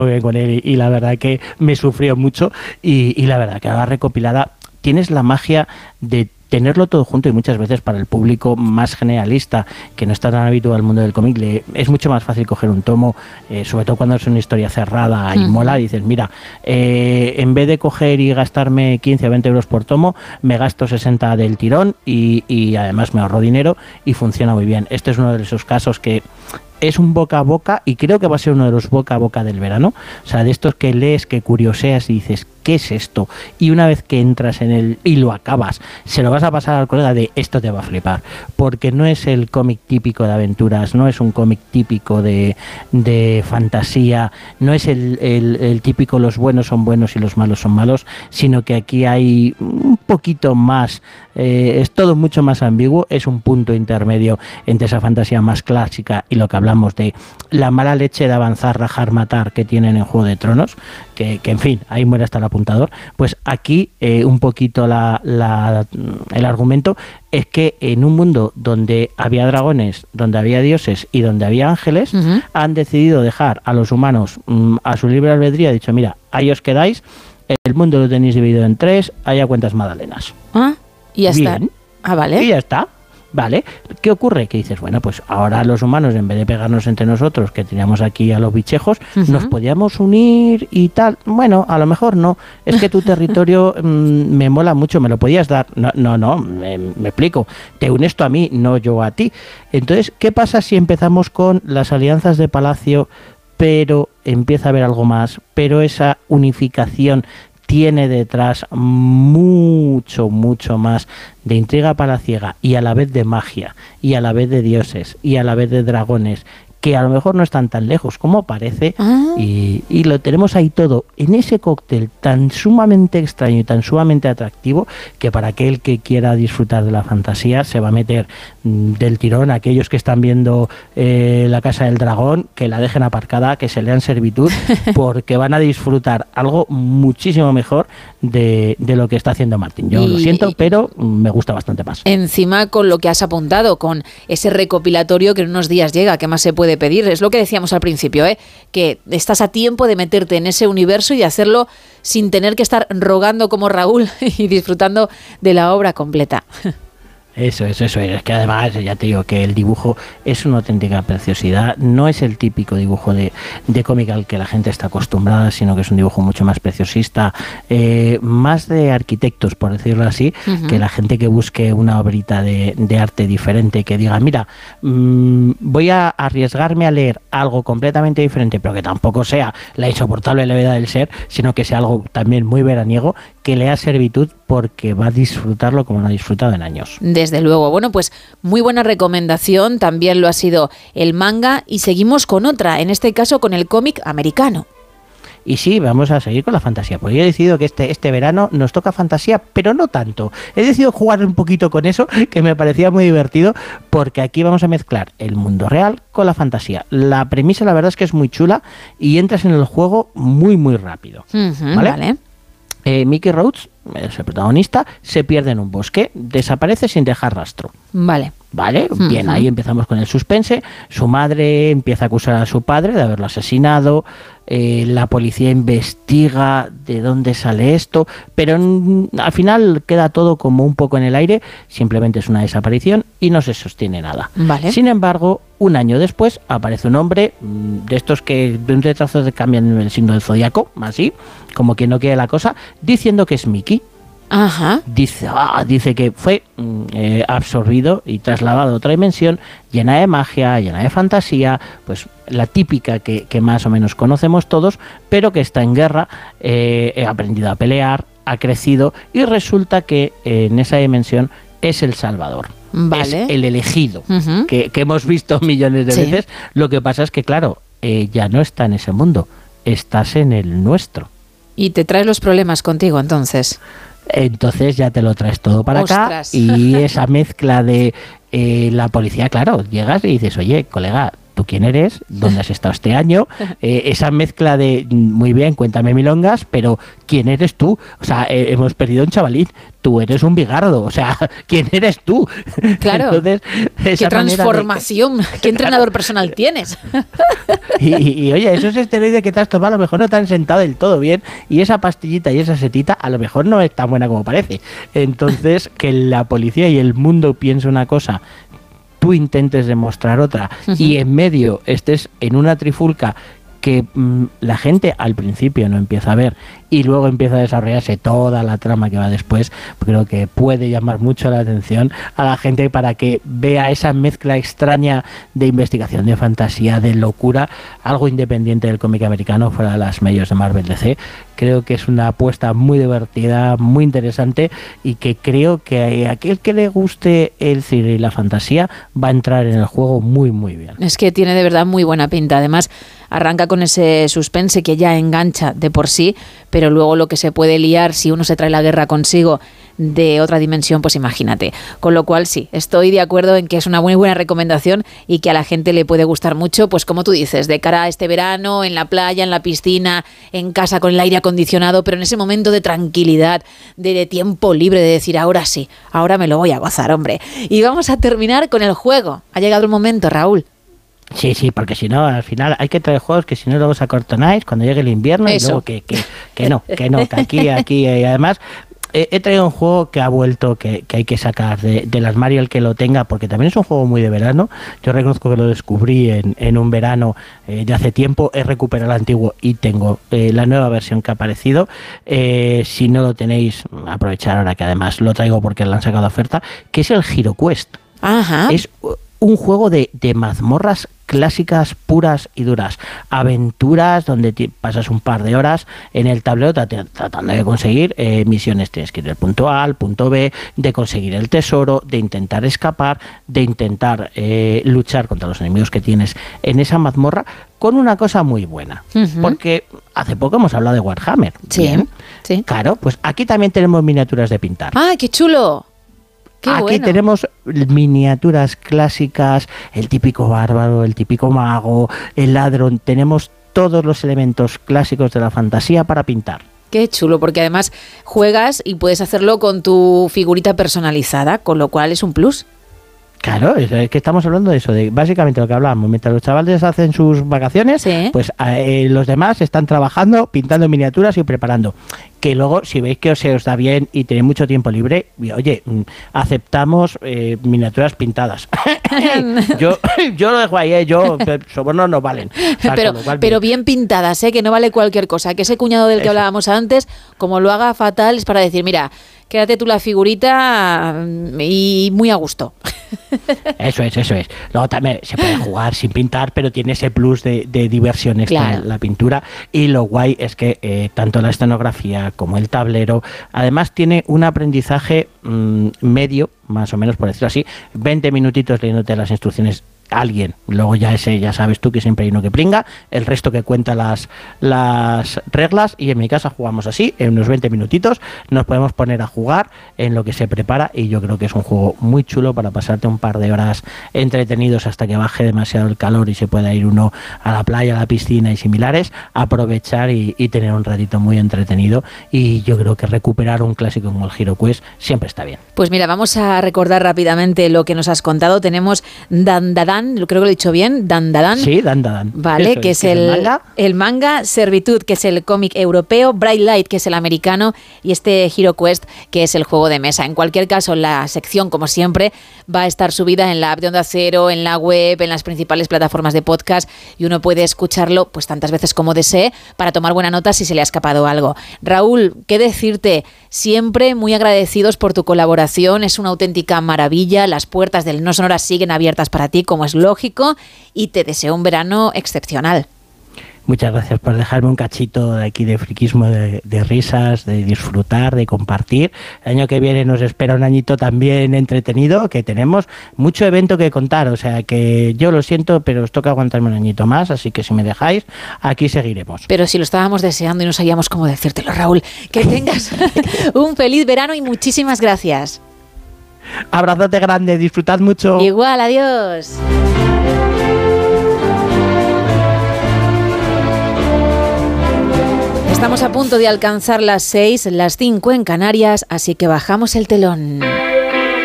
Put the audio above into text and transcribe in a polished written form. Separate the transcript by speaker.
Speaker 1: muy bien con él y la verdad que me sufrió mucho y la verdad que ahora recopilada tienes la magia de tenerlo todo junto y muchas veces para el público más generalista que no está tan habituado al mundo del cómic es mucho más fácil coger un tomo, sobre todo cuando es una historia cerrada y mola, dices mira, en vez de coger y gastarme 15 o 20 euros por tomo, me gasto 60 del tirón y además me ahorro dinero y funciona muy bien. Este es uno de esos casos que es un boca a boca y creo que va a ser uno de los boca a boca del verano, o sea, de estos que lees, que curioseas y dices, ¿qué es esto? Y una vez que entras en él y lo acabas, se lo vas a pasar al colega de esto te va a flipar, porque no es el cómic típico de aventuras, no es un cómic típico de fantasía, no es el típico los buenos son buenos y los malos son malos, sino que aquí hay un poquito más, es todo mucho más ambiguo, es un punto intermedio entre esa fantasía más clásica y lo que hablamos de la mala leche de avanzar, rajar, matar que tienen en Juego de Tronos, que en fin, ahí muere hasta el apuntador. Pues aquí un poquito el argumento es que en un mundo donde había dragones, donde había dioses y donde había ángeles, han decidido dejar a los humanos a su libre albedrío, ha dicho, mira, ahí os quedáis, el mundo lo tenéis dividido en 3, haya cuentas magdalenas.
Speaker 2: Y ya está. Vale.
Speaker 1: Y ya está. Vale, ¿qué ocurre? Que dices, bueno, pues ahora los humanos, en vez de pegarnos entre nosotros, que teníamos aquí a los bichejos, nos podíamos unir y tal. Bueno, a lo mejor no. Es que tu territorio me mola mucho, me lo podías dar. No, me explico. Te unes tú a mí, no yo a ti. Entonces, ¿qué pasa si empezamos con las alianzas de palacio, pero empieza a haber algo más, pero esa unificación tiene detrás mucho más de intriga palaciega y a la vez de magia y a la vez de dioses y a la vez de dragones que a lo mejor no están tan lejos como parece y lo tenemos ahí todo en ese cóctel tan sumamente extraño y tan sumamente atractivo que para aquel que quiera disfrutar de la fantasía se va a meter del tirón. Aquellos que están viendo La Casa del Dragón, que la dejen aparcada, que se lean Servitud, porque van a disfrutar algo muchísimo mejor de lo que está haciendo Martín. Yo lo siento, pero me gusta bastante más.
Speaker 2: Encima con lo que has apuntado, con ese recopilatorio que en unos días llega, ¿qué más se puede pedir? Es lo que decíamos al principio, que estás a tiempo de meterte en ese universo y hacerlo sin tener que estar rogando como Raúl y disfrutando de la obra completa.
Speaker 1: Eso es que además ya te digo que el dibujo es una auténtica preciosidad, no es el típico dibujo de cómic al que la gente está acostumbrada, sino que es un dibujo mucho más preciosista, más de arquitectos, por decirlo así, que la gente que busque una obrita de arte diferente, que diga, mira, voy a arriesgarme a leer algo completamente diferente, pero que tampoco sea la insoportable levedad del ser, sino que sea algo también muy veraniego, que lea Servitud, porque va a disfrutarlo como no ha disfrutado en años.
Speaker 2: Desde luego. Bueno, pues muy buena recomendación, también lo ha sido el manga y seguimos con otra, en este caso con el cómic americano.
Speaker 1: Y sí, vamos a seguir con la fantasía, porque yo he decidido que este verano nos toca fantasía, pero no tanto. He decidido jugar un poquito con eso, que me parecía muy divertido, porque aquí vamos a mezclar el mundo real con la fantasía. La premisa, la verdad es que es muy chula y entras en el juego muy rápido. ¿Vale? Mickey Rhodes, es el protagonista, se pierde en un bosque, desaparece sin dejar rastro. Vale, bien, ahí empezamos con el suspense. Su madre empieza a acusar a su padre de haberlo asesinado, la policía investiga de dónde sale esto, pero al final queda todo como un poco en el aire, simplemente es una desaparición y no se sostiene nada. Sin embargo, un año después aparece un hombre de estos que de un retraso te cambian el signo del zodiaco, así, como quien no quiere la cosa, diciendo que es Mickey. Dice que fue absorbido y trasladado a otra dimensión llena de magia, llena de fantasía, pues la típica que más o menos conocemos todos, pero que está en guerra, ha aprendido a pelear, ha crecido y resulta que en esa dimensión es el Salvador. Es el elegido, que hemos visto millones de veces. Lo que pasa es que, claro, ya no está en ese mundo, estás en el nuestro.
Speaker 2: Y te traes los problemas contigo, entonces
Speaker 1: ya te lo traes todo para acá y esa mezcla de la policía, claro, llegas y dices, oye, colega, ¿tú quién eres? ¿Dónde has estado este año? Esa mezcla de, muy bien, cuéntame milongas, pero ¿quién eres tú? O sea, hemos perdido un chavalín, tú eres un bigardo, o sea, ¿quién eres tú?
Speaker 2: Claro. Entonces, ¿qué transformación? ¿Qué entrenador personal tienes?
Speaker 1: y oye, esos esteroides que te has tomado a lo mejor no te han sentado del todo bien, y esa pastillita y esa setita a lo mejor no es tan buena como parece. Entonces, que la policía y el mundo piense una cosa, tú intentes demostrar otra, y en medio estés en una trifulca que la gente al principio no empieza a ver y luego empieza a desarrollarse toda la trama que va después, creo que puede llamar mucho la atención a la gente para que vea esa mezcla extraña de investigación, de fantasía, de locura, algo independiente del cómic americano fuera de las medios de Marvel DC. Creo que es una apuesta muy divertida, muy interesante, y que creo que a aquel que le guste el cine y la fantasía va a entrar en el juego muy muy bien.
Speaker 2: Es que tiene de verdad muy buena pinta. Además, arranca con ese suspense que ya engancha de por sí, pero luego lo que se puede liar si uno se trae la guerra consigo de otra dimensión, pues imagínate. Con lo cual sí, estoy de acuerdo en que es una muy buena recomendación y que a la gente le puede gustar mucho, pues como tú dices, de cara a este verano, en la playa, en la piscina, en casa con el aire acondicionado, pero en ese momento de tranquilidad, de tiempo libre, de decir, ahora sí, ahora me lo voy a gozar, hombre. Y vamos a terminar con el juego. Ha llegado el momento, Raúl.
Speaker 1: Sí, porque si no, al final hay que traer juegos que si no luego os acortonáis cuando llegue el invierno. Eso. Y luego que aquí, y además he traído un juego que ha vuelto, que hay que sacar de las Mario, el que lo tenga, porque también es un juego muy de verano. Yo reconozco que lo descubrí en un verano de hace tiempo, he recuperado el antiguo y tengo la nueva versión que ha aparecido. Si no lo tenéis, aprovechar ahora que además lo traigo porque lo han sacado a oferta, que es el HeroQuest.
Speaker 2: Ajá.
Speaker 1: Es un juego de mazmorras clásicas, puras y duras, aventuras donde pasas un par de horas en el tablero tratando de conseguir misiones. Tienes que ir del punto A al punto B, de conseguir el tesoro, de intentar escapar, de intentar luchar contra los enemigos que tienes en esa mazmorra, con una cosa muy buena, porque hace poco hemos hablado de Warhammer.
Speaker 2: Sí,
Speaker 1: ¿bien?
Speaker 2: Sí.
Speaker 1: Claro, pues aquí también tenemos miniaturas de pintar.
Speaker 2: ¡Ah, qué chulo!
Speaker 1: Aquí tenemos miniaturas clásicas, el típico bárbaro, el típico mago, el ladrón. Tenemos todos los elementos clásicos de la fantasía para pintar.
Speaker 2: Qué chulo, porque además juegas y puedes hacerlo con tu figurita personalizada, con lo cual es un plus.
Speaker 1: Claro, es que estamos hablando de eso, de básicamente lo que hablábamos. Mientras los chavales hacen sus vacaciones, sí, pues los demás están trabajando, pintando miniaturas y preparando. Que luego, si veis que os da bien y tenéis mucho tiempo libre, oye, aceptamos miniaturas pintadas. yo lo dejo ahí, sobornos no valen. O sea,
Speaker 2: pero bien pintadas, que no vale cualquier cosa. Que ese cuñado del que hablábamos antes, como lo haga fatal, es para decir, mira, quédate tú la figurita y muy a gusto.
Speaker 1: Eso es. Luego también se puede jugar sin pintar, pero tiene ese plus de diversión extra, claro, la pintura. Y lo guay es que tanto la escenografía como el tablero, además tiene un aprendizaje medio, más o menos por decirlo así, 20 minutitos leyéndote las instrucciones alguien, luego ya sabes tú que siempre hay uno que pringa, el resto que cuenta las reglas, y en mi casa jugamos así, en unos 20 minutitos nos podemos poner a jugar en lo que se prepara, y yo creo que es un juego muy chulo para pasarte un par de horas entretenidos hasta que baje demasiado el calor y se pueda ir uno a la playa, a la piscina y similares, aprovechar y tener un ratito muy entretenido. Y yo creo que recuperar un clásico como el HeroQuest siempre está bien.
Speaker 2: Pues mira, vamos a recordar rápidamente lo que nos has contado. Tenemos Dandadan, creo que lo he dicho bien, Dandadan.
Speaker 1: Sí, Dandadan.
Speaker 2: Vale, que es el manga, Servitud, que es el cómic europeo, Bright Light, que es el americano, y este HeroQuest, que es el juego de mesa. En cualquier caso, la sección, como siempre, va a estar subida en la app de Onda Cero, en la web, en las principales plataformas de podcast, y uno puede escucharlo pues tantas veces como desee para tomar buena nota si se le ha escapado algo. Raúl, ¿qué decirte? Siempre muy agradecidos por tu colaboración, es una auténtica maravilla, las puertas del No Sonoras siguen abiertas para ti, como es lógico, y te deseo un verano excepcional.
Speaker 1: Muchas gracias por dejarme un cachito de aquí de friquismo, de risas, de disfrutar, de compartir. El año que viene nos espera un añito también entretenido, que tenemos mucho evento que contar, o sea que yo lo siento, pero os toca aguantarme un añito más, así que si me dejáis, aquí seguiremos.
Speaker 2: Pero si lo estábamos deseando y no sabíamos cómo decírtelo, Raúl. Que tengas un feliz verano y muchísimas gracias.
Speaker 1: Abrazote grande, disfrutad mucho.
Speaker 2: Igual, adiós. Estamos a punto de alcanzar las 6, las 5 en Canarias, así que bajamos el telón.